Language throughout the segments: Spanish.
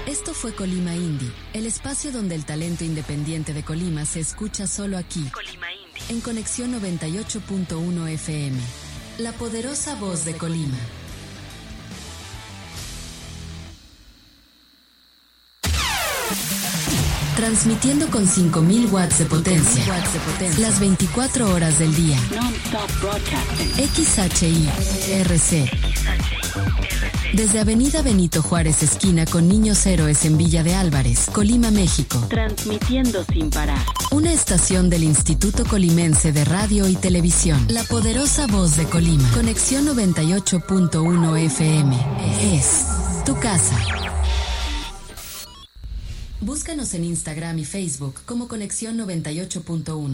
Esto fue Colima Indie, el espacio donde el talento independiente de Colima se escucha solo aquí. Colima Indie. En Conexión 98.1 FM. La poderosa voz de Colima. Transmitiendo con 5.000 watts de potencia. Las 24 horas del día. XHI-RC. Desde Avenida Benito Juárez, esquina con Niños Héroes en Villa de Álvarez, Colima, México. Transmitiendo sin parar. Una estación del Instituto Colimense de Radio y Televisión. La poderosa voz de Colima. Conexión 98.1 FM. Es tu casa. Búscanos en Instagram y Facebook como Conexión 98.1.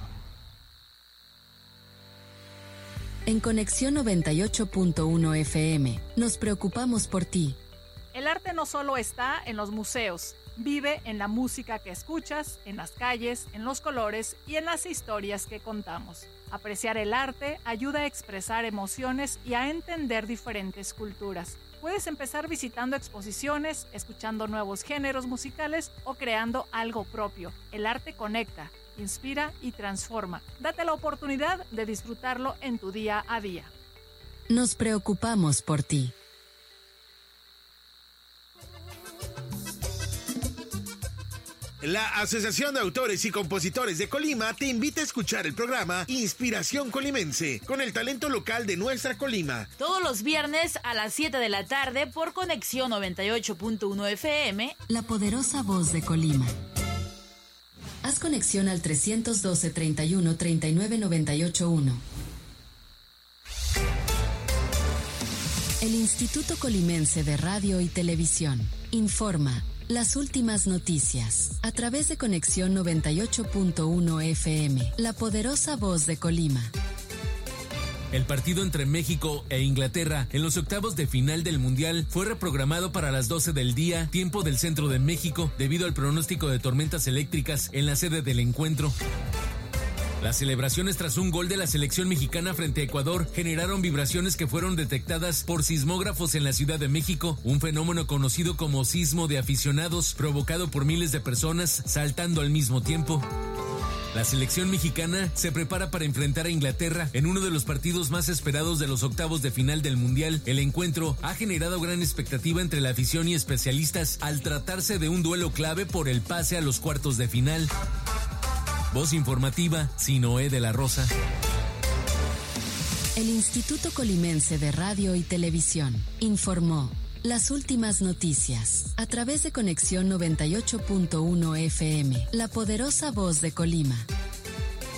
En Conexión 98.1 FM, nos preocupamos por ti. El arte no solo está en los museos, vive en la música que escuchas, en las calles, en los colores y en las historias que contamos. Apreciar el arte ayuda a expresar emociones y a entender diferentes culturas. Puedes empezar visitando exposiciones, escuchando nuevos géneros musicales o creando algo propio. El arte conecta, inspira y transforma. Date la oportunidad de disfrutarlo en tu día a día. Nos preocupamos por ti. La Asociación de Autores y Compositores de Colima te invita a escuchar el programa Inspiración Colimense, con el talento local de nuestra Colima. Todos los viernes a las 7 de la tarde por Conexión 98.1 FM. La poderosa voz de Colima. Haz conexión al 312 31 39 98 1. El Instituto Colimense de Radio y Televisión informa las últimas noticias a través de Conexión 98.1 FM. La poderosa voz de Colima. El partido entre México e Inglaterra en los octavos de final del Mundial fue reprogramado para las 12 del día, tiempo del centro de México, debido al pronóstico de tormentas eléctricas en la sede del encuentro. Las celebraciones tras un gol de la selección mexicana frente a Ecuador generaron vibraciones que fueron detectadas por sismógrafos en la Ciudad de México, un fenómeno conocido como sismo de aficionados, provocado por miles de personas saltando al mismo tiempo. La selección mexicana se prepara para enfrentar a Inglaterra en uno de los partidos más esperados de los octavos de final del Mundial. El encuentro ha generado gran expectativa entre la afición y especialistas al tratarse de un duelo clave por el pase a los cuartos de final. Voz informativa, Sinoé de la Rosa. El Instituto Colimense de Radio y Televisión informó las últimas noticias a través de Conexión 98.1 FM. La poderosa voz de Colima.